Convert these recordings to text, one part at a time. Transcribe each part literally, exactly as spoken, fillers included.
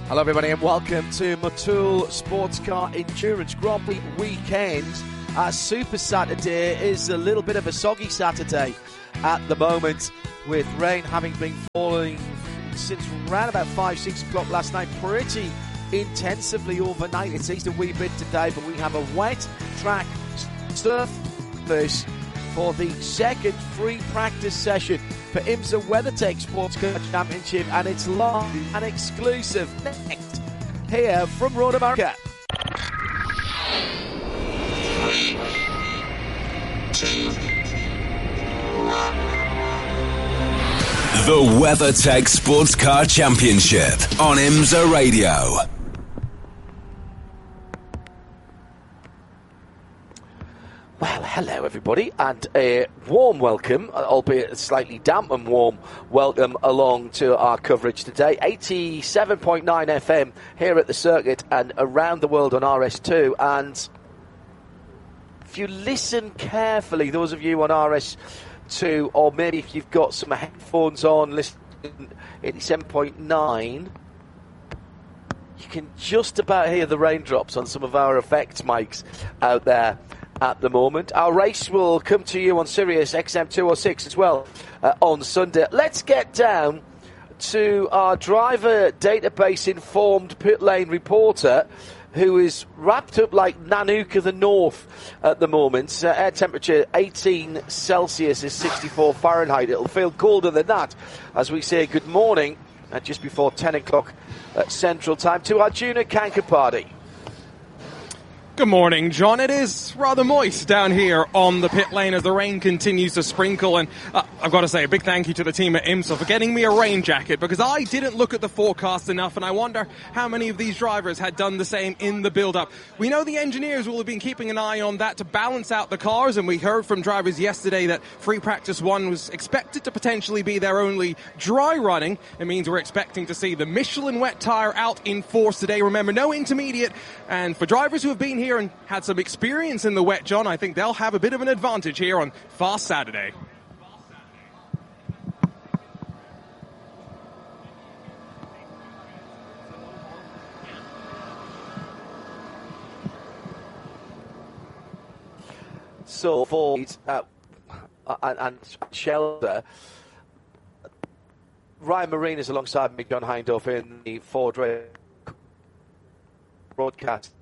Hello everybody and welcome to Motul Sports Car Endurance Grand Prix weekend. Uh, Super Saturday is a little bit of a soggy Saturday at the moment, with rain having been falling since around about five, six o'clock last night, pretty intensively overnight. It's eased a wee bit today, but we have a wet track surface for the second free practice session for IMSA WeatherTech Sports Car Championship, and it's live and exclusive next here from Road America. The WeatherTech Sports Car Championship on IMSA Radio. Well, hello everybody, and a warm welcome, albeit slightly damp and warm welcome along to our coverage today. eighty-seven point nine F M here at the circuit and around the world on R S two. And if you listen carefully, those of you on R S two, or maybe if you've got some headphones on, listen eighty-seven point nine, you can just about hear the raindrops on some of our effects mics out there at the moment. Our race will come to you on Sirius X M two oh six as well uh, on Sunday. Let's get down to our driver database informed pit lane reporter, who is wrapped up like Nanook of the North at the moment. Uh, air temperature eighteen Celsius is sixty-four Fahrenheit. It'll feel colder than that as we say good morning at just before ten o'clock at Central Time to Arjuna Kankapati. Good morning, John. It is rather moist down here on the pit lane as the rain continues to sprinkle, and uh, I've got to say a big thank you to the team at IMSA for getting me a rain jacket, because I didn't look at the forecast enough, and I wonder how many of these drivers had done the same in the build-up. We know the engineers will have been keeping an eye on that to balance out the cars, and we heard from drivers yesterday that free practice one was expected to potentially be their only dry running. It means we're expecting to see the Michelin wet tyre out in force today. Remember, no intermediate, and for drivers who have been here and had some experience in the wet, John, I think they'll have a bit of an advantage here on Fast Saturday. So for uh, and, and Shelter, Ryan Marine is alongside me, John Hindhaugh, in the Ford race broadcast.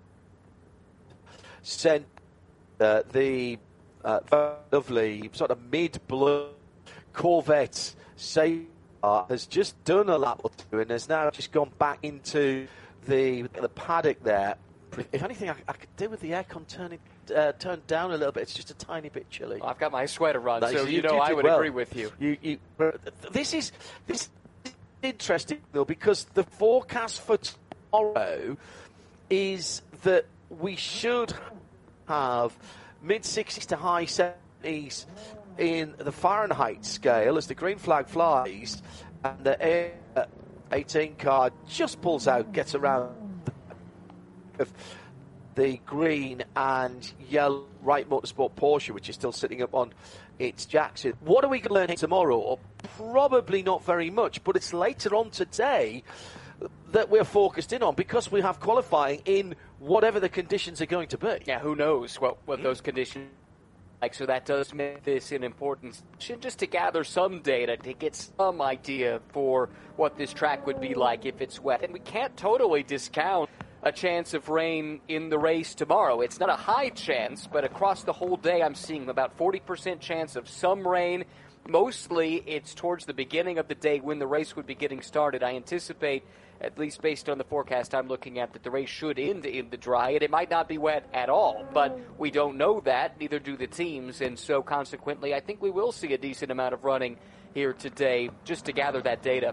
Sent uh, the uh, lovely sort of mid-blue Corvette Sabre has just done a lap or two and has now just gone back into the the paddock there. If anything, I, I could do with the aircon turning uh, turned down a little bit. It's just a tiny bit chilly. Well, I've got my sweater on, no, so you, you know you I would well. agree with you. You, you. This is this is interesting though, because the forecast for tomorrow is that we should have mid sixties to high seventies in the Fahrenheit scale as the green flag flies, and the Air eighteen car just pulls out, gets around of the green and yellow Wright Motorsport Porsche, which is still sitting up on its jackson. What are we going to learn tomorrow? Probably not very much, but it's later on today that we're focused in on, because we have qualifying in whatever the conditions are going to be. Yeah, who knows what, what those conditions like. So that does make this an important session, just to gather some data to get some idea for what this track would be like if it's wet. And we can't totally discount a chance of rain in the race tomorrow. It's not a high chance, but across the whole day I'm seeing about forty percent chance of some rain. Mostly it's towards the beginning of the day when the race would be getting started. I anticipate, at least based on the forecast I'm looking at, that the race should end in the dry, and it might not be wet at all, but we don't know that, neither do the teams, and so consequently I think we will see a decent amount of running here today just to gather that data.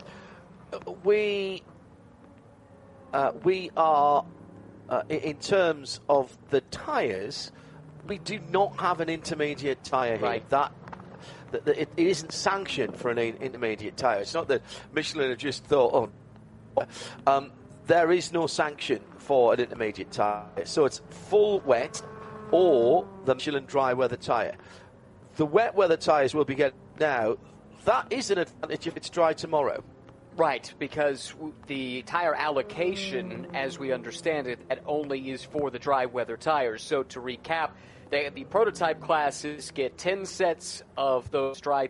We uh, we are, uh, in terms of the tyres, we do not have an intermediate tyre here. Right. That That it isn't sanctioned for an intermediate tyre. It's not that Michelin have just thought, oh, um, there is no sanction for an intermediate tyre. So it's full wet or the Michelin dry weather tyre. The wet weather tyres will be getting now. That is an advantage if it's dry tomorrow. Right, because the tire allocation, as we understand it, that only is for the dry weather tires. So to recap, they, the prototype classes get ten sets of those dry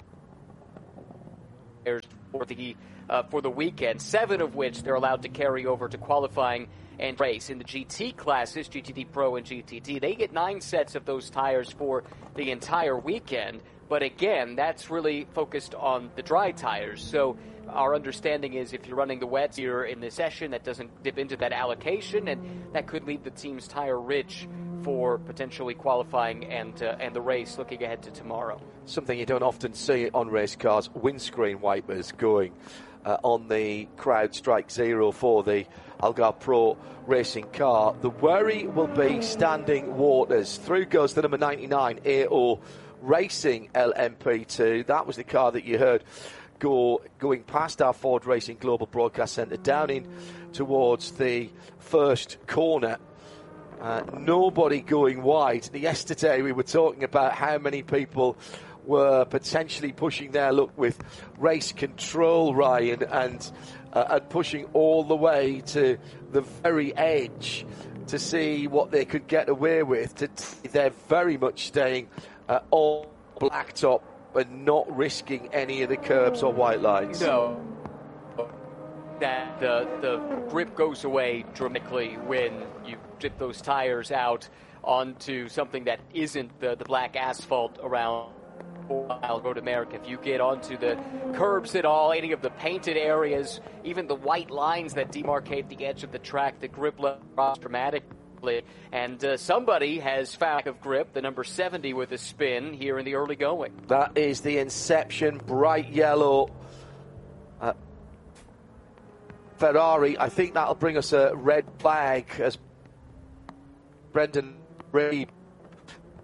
tires for the uh, for the weekend, seven of which they're allowed to carry over to qualifying and race. In the G T classes, G T D Pro and G T T, they get nine sets of those tires for the entire weekend. But again, that's really focused on the dry tires. So our understanding is if you're running the wets here in the session, that doesn't dip into that allocation, and that could leave the teams tire rich for potentially qualifying and uh, and the race looking ahead to tomorrow. Something you don't often see on race cars, windscreen wipers going uh, on the CrowdStrike Zero for the Algarve Pro racing car. The worry will be standing waters. Through goes the number ninety-nine, A O Racing L M P two. That was the car that you heard go going past our Ford Racing Global Broadcast Centre down in towards the first corner. Uh, nobody going wide. Yesterday we were talking about how many people were potentially pushing their luck with race control, Ryan, and, uh, and pushing all the way to the very edge to see what they could get away with. To t- they're very much staying uh, all blacktop and not risking any of the curbs or white lines. No. That the the grip goes away dramatically when you dip those tires out onto something that isn't the, the black asphalt around Road America. If you get onto the curbs at all, any of the painted areas, even the white lines that demarcate the edge of the track, the grip level drops dramatically. And uh, somebody has found of grip, the number seventy with a spin here in the early going. That is the Inception bright yellow uh, Ferrari. I think that'll bring us a red flag as Brendan Reid